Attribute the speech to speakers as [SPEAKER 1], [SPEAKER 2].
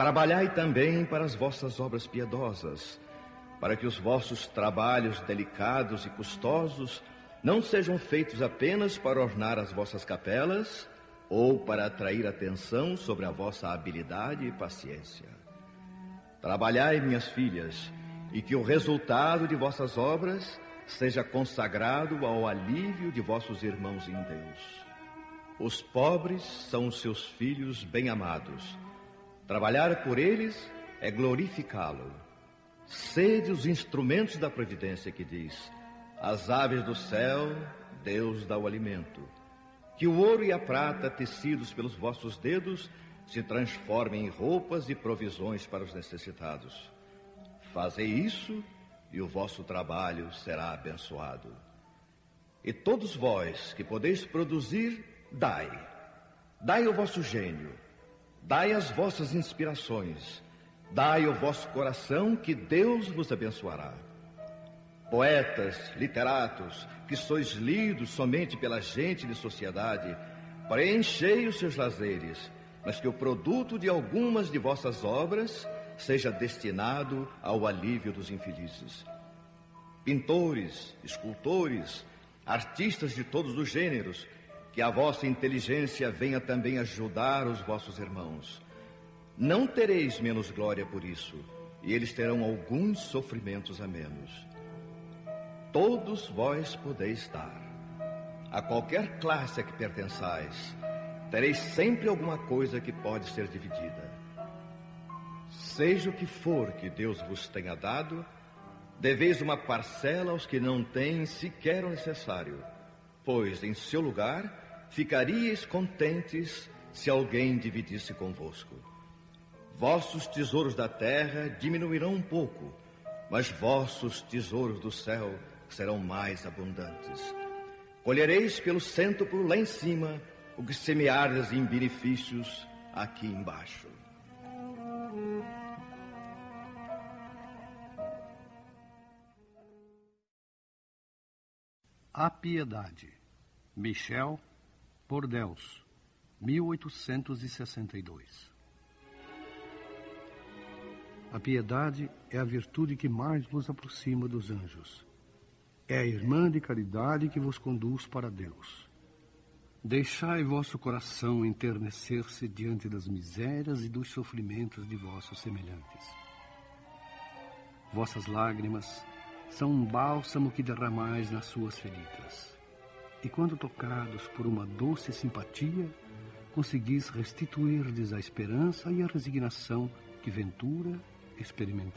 [SPEAKER 1] Trabalhai também para as vossas obras piedosas, para que os vossos trabalhos delicados e custosos não sejam feitos apenas para ornar as vossas capelas ou para atrair atenção sobre a vossa habilidade e paciência. Trabalhai, minhas filhas, e que o resultado de vossas obras seja consagrado ao alívio de vossos irmãos em Deus. Os pobres são os seus filhos bem-amados. Trabalhar por eles é glorificá-lo. Sede os instrumentos da providência que diz: às aves do céu, Deus dá o alimento. Que o ouro e a prata, tecidos pelos vossos dedos, se transformem em roupas e provisões para os necessitados. Fazei isso e o vosso trabalho será abençoado. E todos vós que podeis produzir, dai o vosso gênio, dai as vossas inspirações, dai o vosso coração, que Deus vos abençoará. Poetas, literatos, que sois lidos somente pela gente de sociedade, preenchei os seus lazeres, mas que o produto de algumas de vossas obras seja destinado ao alívio dos infelizes. Pintores, escultores, artistas de todos os gêneros, que a vossa inteligência venha também ajudar os vossos irmãos. Não tereis menos glória por isso, e eles terão alguns sofrimentos a menos. Todos vós podeis dar. A qualquer classe a que pertençais, tereis sempre alguma coisa que pode ser dividida. Seja o que for que Deus vos tenha dado, deveis uma parcela aos que não têm sequer o necessário, pois em seu lugar ficaríeis contentes se alguém dividisse convosco. Vossos tesouros da terra diminuirão um pouco, mas vossos tesouros do céu serão mais abundantes. Colhereis pelo cêntuplo lá em cima o que semeardes em benefícios aqui embaixo.
[SPEAKER 2] A Piedade, Michel Bordeaux, 1862. A piedade é a virtude que mais vos aproxima dos anjos. É a irmã de caridade que vos conduz para Deus. Deixai vosso coração enternecer-se diante das misérias e dos sofrimentos de vossos semelhantes. Vossas lágrimas são um bálsamo que derramais nas suas feridas. E quando tocados por uma doce simpatia, conseguis restituir-lhes a esperança e a resignação que ventura experimentais.